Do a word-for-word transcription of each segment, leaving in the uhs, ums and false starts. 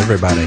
everybody.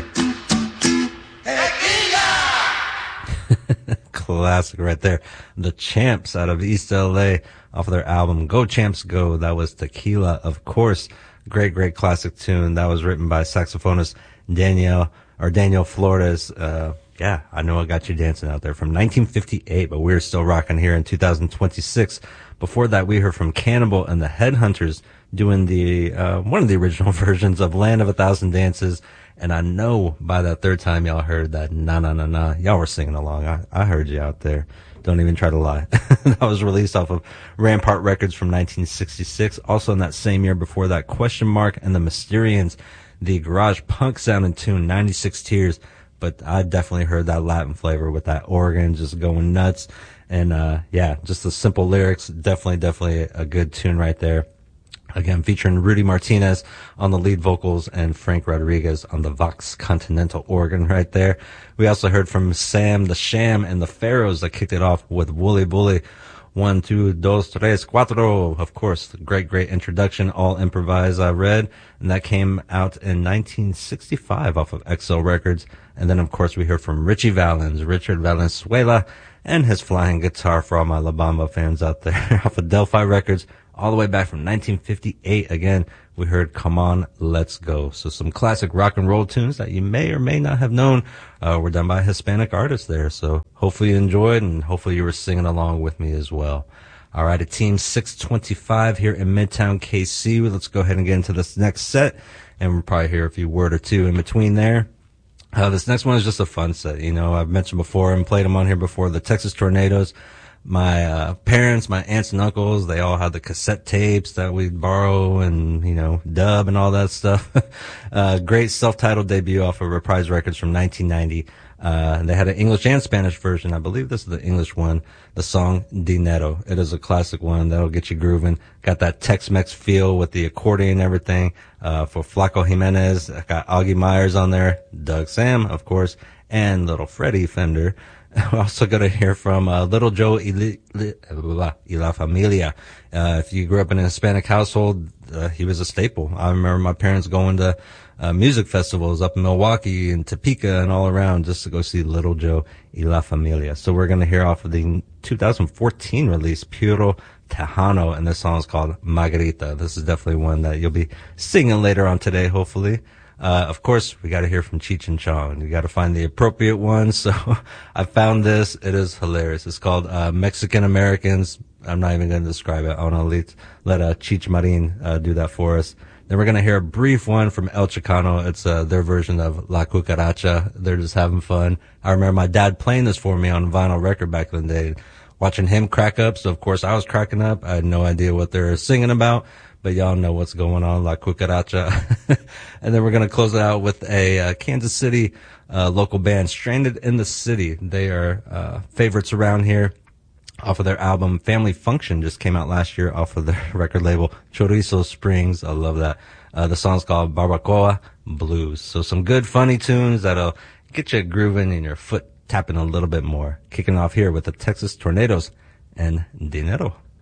Classic right there. The Champs out of East L A off of their album Go Champs Go. That was Tequila, of course. Great, great classic tune. That was written by saxophonist Daniel, or Daniel Flores. Uh, yeah, I Know I Got You Dancing out there from nineteen fifty-eight, but we're still rocking here in two thousand twenty-six. Before that, we heard from Cannibal and the Headhunters doing the, uh, one of the original versions of Land of a Thousand Dances. And I know by that third time y'all heard that na na na na. Y'all were singing along. I, I heard you out there. Don't even try to lie. That was released off of Rampart Records from nineteen sixty-six. Also in that same year before that, Question Mark and the Mysterians, the garage punk sounding tune, ninety-six Tears. But I definitely heard that Latin flavor with that organ just going nuts. And, uh, yeah, just the simple lyrics. Definitely, definitely a good tune right there. Again, featuring Rudy Martinez on the lead vocals and Frank Rodriguez on the Vox Continental organ right there. We also heard from Sam the Sham and the Pharaohs that kicked it off with Wooly Bully. One, two, dos, tres, cuatro. Of course, great, great introduction, all improvised, I read. And that came out in nineteen sixty-five off of X L Records. And then, of course, we heard from Richie Valens, Richard Valenzuela, and his flying guitar for all my La Bamba fans out there off of Delphi Records. All the way back from nineteen fifty-eight. Again, we heard Come On, Let's Go. So some classic rock and roll tunes that you may or may not have known uh, were done by Hispanic artists there. So hopefully you enjoyed, and hopefully you were singing along with me as well. All right, at Team six twenty-five here in Midtown K C. Let's go ahead and get into this next set, and we'll probably hear a few word or two in between there. Uh, this next one is just a fun set. You know, I've mentioned before and played them on here before, the Texas Tornadoes. My uh parents, my aunts and uncles, they all had the cassette tapes that we'd borrow and, you know, dub and all that stuff. uh Great self-titled debut off of Reprise Records from nineteen ninety. Uh they had an English and Spanish version. I believe this is the English one. The song Dinero. It is a classic one that'll get you grooving. Got that Tex-Mex feel with the accordion and everything. Uh for Flaco Jimenez, I got Augie Myers on there, Doug Sam, of course, and Little Freddie Fender. We're also going to hear from uh, Little Joe y La Familia. Uh, if you grew up in a Hispanic household, uh, he was a staple. I remember my parents going to uh, music festivals up in Milwaukee and Topeka and all around just to go see Little Joe y La Familia. So we're going to hear off of the two thousand fourteen release, Puro Tejano, and this song is called Margarita. This is definitely one that you'll be singing later on today, hopefully. Uh, of course, we got to hear from Cheech and Chong. You got to find the appropriate one. So I found this. It is hilarious. It's called uh, Mexican Americans. I'm not even going to describe it. I want to let, let uh, Cheech Marin uh, do that for us. Then we're going to hear a brief one from El Chicano. It's uh, their version of La Cucaracha. They're just having fun. I remember my dad playing this for me on vinyl record back in the day, watching him crack up. So, of course, I was cracking up. I had no idea what they're singing about. But y'all know what's going on, La Cucaracha. And then we're going to close it out with a uh, Kansas City uh, local band, Stranded in the City. They are uh, favorites around here off of their album Family Function, just came out last year off of their record label Chorizo Springs. I love that. Uh, the song's called Barbacoa Blues. So some good funny tunes that'll get you grooving and your foot tapping a little bit more. Kicking off here with the Texas Tornadoes and Dinero.